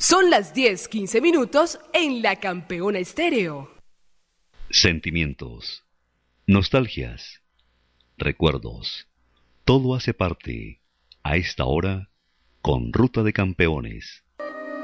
Son las 10:15 en La Campeona Estéreo. Sentimientos, nostalgias, recuerdos, todo hace parte, a esta hora, con Ruta de Campeones.